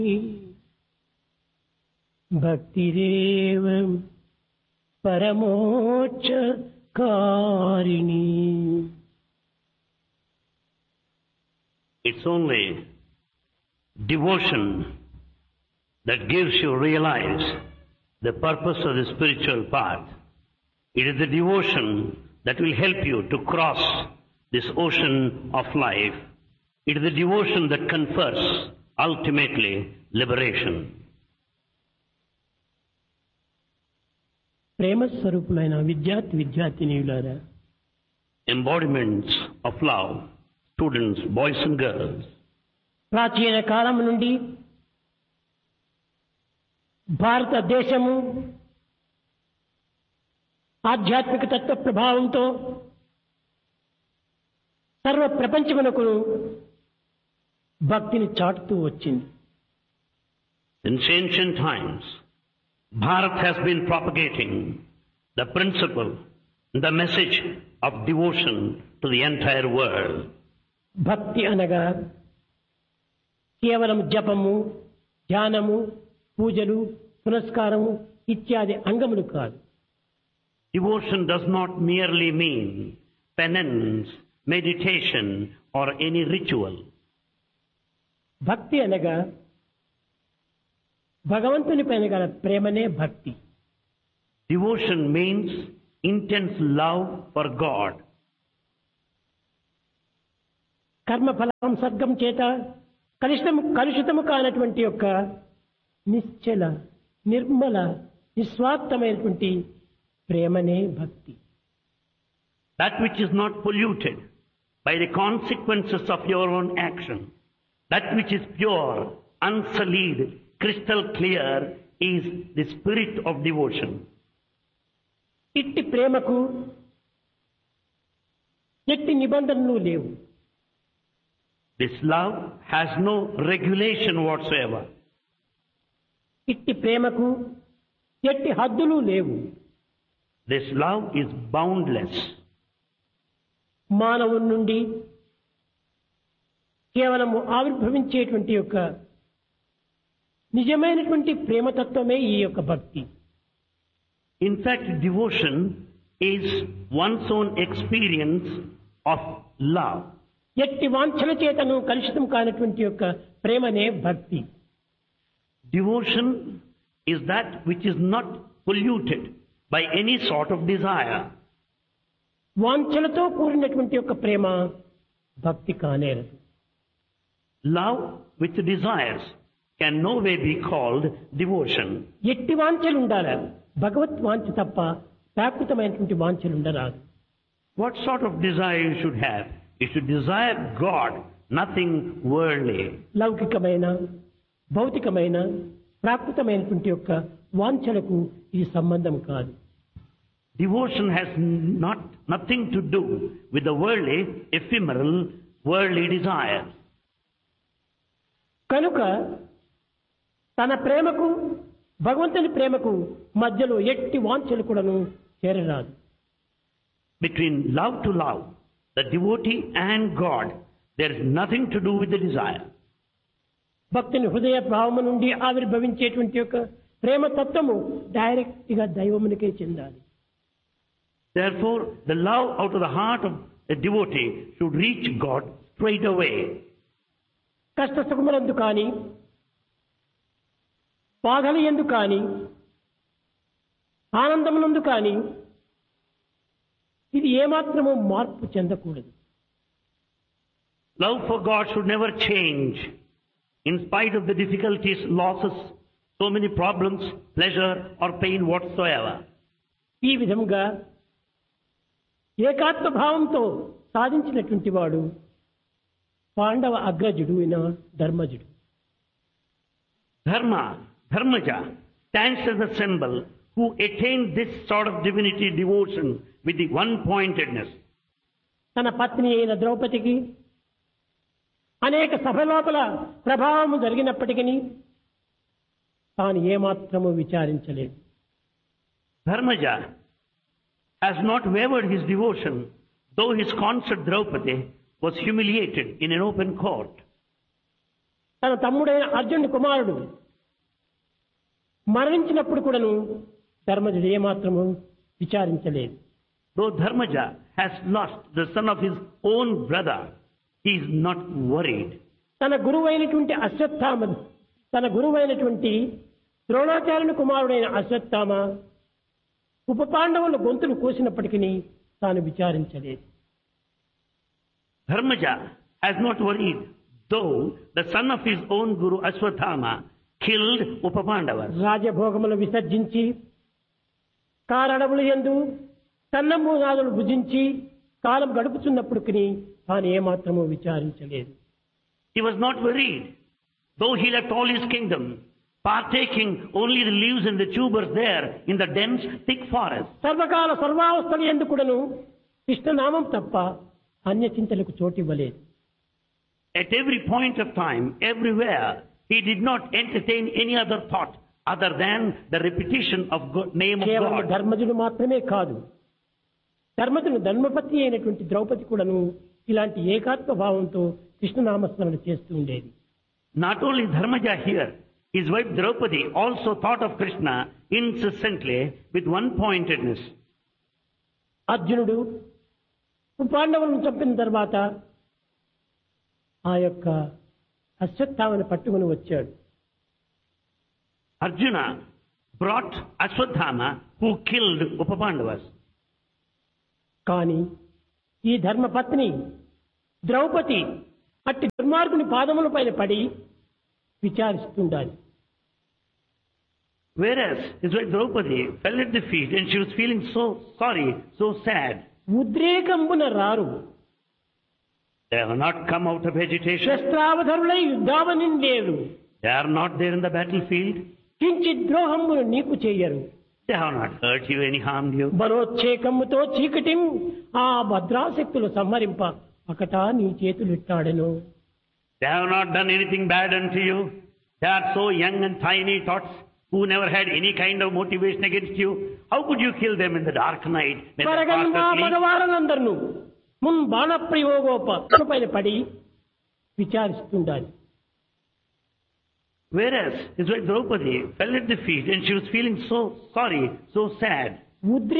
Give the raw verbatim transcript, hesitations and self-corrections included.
భక్తిరేవ పరమోక్ష కారిణి. It's only devotion that gives you realize the purpose of the spiritual path. It is the devotion that will help you to cross this ocean of life. It is the devotion that confers ultimately liberation. ప్రేమ స్వరూపులైన విద్యార్థి విద్యార్థినీయులారా, embodiments of love, students, boys and girls, ప్రాచీన కాలం నుండి భారతదేశము ఆధ్యాత్మిక తత్వ ప్రభావంతో సర్వ ప్రపంచమునకు భక్తిని చాటుతూ వచ్చింది. Since ancient times, Bharat has been propagating the principle, the message of devotion to the entire world. భక్తి అనగా కేవలం జపము, ధ్యానము, పూజలు, పునస్కారము ఇత్యాది అంగములు కాదు. Devotion does not merely mean penance, meditation or any ritual. భక్తి అనగా భగవంతుని పైన గల ప్రేమనే భక్తి. Devotion means intense love for God. కర్మఫలం సర్గం చేత కలుషితము కలుషితము కానటువంటి యొక్క నిశ్చల నిర్మల నిస్వార్థమైనటువంటి ప్రేమనే భక్తి. That which is not polluted by the consequences of your own action, that which is pure, unsullied, crystal clear is the spirit of devotion. ఇట్టి ప్రేమకు ఎట్టి నిబంధనలు లేవు. This love has no regulation whatsoever. ఇట్టి ప్రేమకు ఎట్టి హద్దులు లేవు. This love is boundless. మానవుని నుండి కేవలము ఆవిర్భవించేటువంటి యొక్క నిజమైనటువంటి ప్రేమతత్వమే ఈ యొక్క భక్తి. In fact, devotion is one's own experience of love. ఎట్టి వాంఛల చేతను కలుషితం కానటువంటి యొక్క ప్రేమనే భక్తి. Devotion is that which is not polluted by any sort of desire. వాంఛలతో కూడినటువంటి యొక్క ప్రేమ భక్తి కానేరదు. Love with desires can no way be called devotion. ఎట్టి వాంఛలు ఉండాలి, భగవత్ వాంఛ తప్ప ప్రాకృతమైనటువంటి వాంఛలు ఉండరాదు. What sort of desire you should have? You should desire God, nothing worldly. లౌకికమైన భౌతికమైన ప్రాకృతమైనటువంటి యొక్క వాంఛలకు ఇది సంబంధం కాదు. Devotion has not nothing to do with the worldly, ephemeral, worldly desires. కనుక తన ప్రేమకు భగవంతుని ప్రేమకు మధ్యలో ఎట్టి వాంఛలు కూడాను చేరరాదు. Between love to love, the devotee and God, there is nothing to do with the desire. భక్తుని హృదయ భావము నుండి ఆవిర్భవించేటువంటి యొక్క ప్రేమ తత్వము డైరెక్ట్ గా దైవమునికే చెందాలి. Therefore, the love out of the heart of the devotee should reach God straight away. కష్ట సుఖములందు కానీ, బాధల యందు కానీ, ఆనందమునందు కానీ ఇది ఏమాత్రము మార్పు చెందకూడదు. Love for God should never change in spite of the difficulties, losses, so many problems, pleasure or pain whatsoever. ఈ విధముగా ఏకాత్మ భావంతో సాధించినటువంటి వాడు పాండవ అగ్రజుడు అయిన ధర్మజుడు. Dharma, Dharmaja stands as a symbol who attained this sort of divinity devotion with the one-pointedness. తన పత్ని అయిన ద్రౌపదికి అనేక సభలోపల ప్రభావము జరిగినప్పటికీ తాను ఏమాత్రము విచారించలేదు. Dharmaja has not wavered his devotion, though his consort Draupadi was humiliated in an open court. తన తమ్ముడైన అర్జునుడి కుమారుడు మరణించినప్పుడు కూడాను ధర్మజుడు ఏమాత్రము విచారించలేదు. Though Dharmaja has lost the son of his own brother, he is not worried. తన గురువైనటువంటి అశ్వత్థామ తన గురువైనటువంటి ద్రోణాచార్యుని కుమారుడైన అశ్వత్థామ ఉప పాండవుల గొంతులు కోసినప్పటికీ తాను విచారించలేదు. Dharmaja has not worried, though the son of his own guru Ashwathama killed Upapandavas. రాజభోగములు విసర్జించి కారడవులు యందు సన్నమూనాదులు భుజించి కాలం గడుపుతున్నప్పటికీ తాను ఏమాత్రమూ విచారించలేదు. He was not worried, though he left all his kingdom, partaking only the leaves and the tubers there in the dense, thick forest. సర్వకాల సర్వావస్థల యందు కూడాను కృష్ణనామం తప్ప అన్య చింతలకు చోటివ్వలేదు. At every point of time, everywhere, he did not entertain any other thought other than the repetition of God, name of కేవలం God. ధర్మజుడు మాత్రమే కాదు, ధర్మజుడు ధర్మపత్ని అయినటువంటి ద్రౌపది కూడాను ఇలాంటి ఏకాత్మ భావంతో కృష్ణనామస్మరణ చేస్తూ ఉండేది. Not only Dharmaja here, his wife Draupadi also thought of Krishna incessantly with one-pointedness. అర్జునుడు పాండవులను చంపిన తర్వాత ఆ యొక్క అశ్వత్థామని పట్టుకుని వచ్చాడు. Arjuna brought Ashwadhama who killed Upapandavas. కానీ ఈ ధర్మపత్ని ద్రౌపది అట్టి దుర్మార్గుని పాదముల పైన పడి విచారిస్తుండాలి. Whereas his wife Draupadi fell at the feet and she was feeling so sorry, so sad. ఉద్రేకంబున రారు, They have not come out of agitation. శస్త్రావధరులై యుద్ధావనిందేరు, They are not there in the battlefield. కించిత్ ద్రోహమును నీకు చెయ్యరు. They have not hurt you, any harmed you. బలోచ్చేకముతో చీకటిం ఆ భద్రాశక్తులు సంహరింప ఒకటా నీ చేతులు ఇట్టాడెను. They have not done anything bad unto you. They are so young and tiny tots who never had any kind of motivation against you. How could you kill them in the dark night when they are fast asleep? మగవారందరూ మున్ బాణ ప్రయోగోప పైన పడి విచారిస్తుండాలి. Whereas his wife Draupadi fell at the feet and she was feeling so sorry, so sad. ఉద్రే